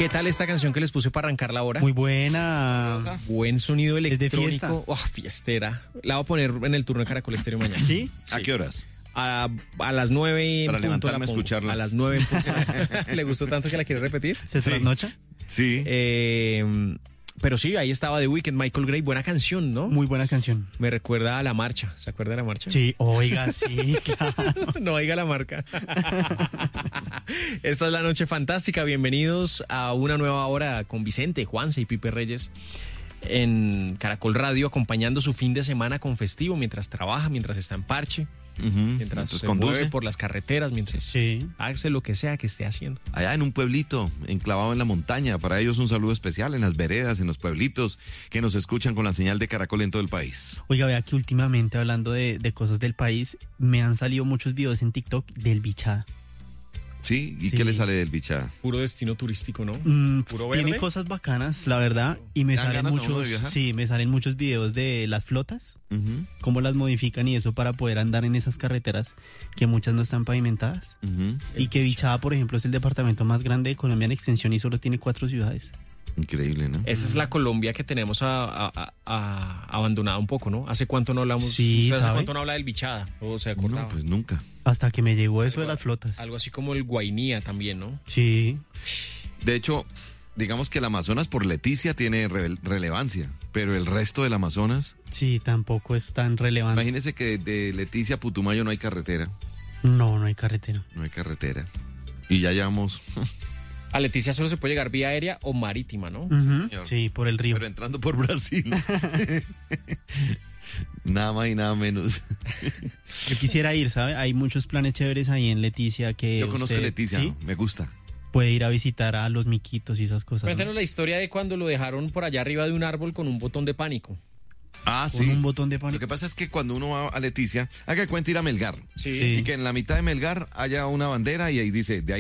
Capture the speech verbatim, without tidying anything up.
¿Qué tal esta canción que les puse para arrancar la hora? Muy buena. Buen sonido Es de electrónico. Oh, fiestera. La voy a poner en el turno de Caracol Estéreo mañana. ¿Sí? ¿A qué horas? A, a las nueve en Para punto levantarme la a pongo. escucharla. A las nueve en punto. ¿Le gustó tanto que la quiere repetir? ¿Se Sí. trasnocha? Sí. Eh, pero sí, ahí estaba The Weeknd, Michael Gray. Buena canción, ¿no? Muy buena canción. Me recuerda a La Marcha. ¿Se acuerda de La Marcha? Sí, oiga, sí, claro. No oiga la marca. Esta es la noche fantástica. Bienvenidos a una nueva hora con Vicente, Juanse y Pipe Reyes en Caracol Radio, acompañando su fin de semana con festivo, mientras trabaja, mientras está en parche, Ujú. mientras Entonces se conduce. mueve por las carreteras, mientras Sí. hace lo que sea que esté haciendo. Allá en un pueblito, enclavado en la montaña. Para ellos un saludo especial en las veredas, en los pueblitos que nos escuchan con la señal de Caracol en todo el país. Oiga, vea que últimamente, hablando de, de cosas del país, me han salido muchos videos en TikTok del bichada. ¿Sí? ¿Y Sí. qué le sale del bichada? Puro destino turístico, ¿no? Mm, ¿Puro tiene verde? cosas bacanas, la verdad, y me ¿Dan salen ganas a uno de muchos, viajar? sí, me salen muchos videos de las flotas, Ujú, cómo las modifican y eso para poder andar en esas carreteras que muchas no están pavimentadas. ujú. Y que Bichada, por ejemplo, es el departamento más grande de Colombia en extensión y solo tiene cuatro ciudades. Increíble, ¿no? Esa es la Colombia que tenemos a, a- a- a- abandonada un poco, ¿no? ¿Hace cuánto no hablamos? Sí, ¿Usted hace ¿sabe? cuánto no habla del bichada? ¿O se acordaba? No, pues nunca. Hasta que me llegó eso de las flotas. Algo así como el Guainía también, ¿no? Sí, De hecho, digamos que el Amazonas por Leticia tiene re- relevancia, pero el resto del Amazonas, sí, tampoco es tan relevante. imagínese que de Leticia a Putumayo no hay carretera, No, no hay carretera. no hay carretera. Y ya llevamos, A Leticia solo se puede llegar vía aérea o marítima, ¿no? Ujú, Señor. sí, por el río. pero entrando por Brasil. Nada más y nada menos. Yo quisiera ir, ¿sabe? Hay muchos planes chéveres ahí en Leticia que Yo conozco usted, Leticia, ¿sí? me gusta. Puede ir a visitar a los miquitos y esas cosas. ¿no? Cuéntenos la historia de cuando lo dejaron por allá arriba de un árbol con un botón de pánico. Ah, Con sí. un botón de Lo pánico. que pasa es que cuando uno va a Leticia, haga cuenta ir a Melgar. Sí. Sí. Y que en la mitad de Melgar haya una bandera y ahí dice, de ahí